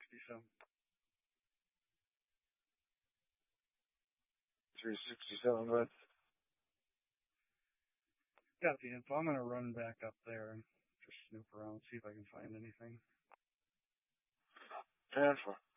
367. 367, bud. Got the info. I'm gonna run back up there and just snoop around, see if I can find anything. 10-4.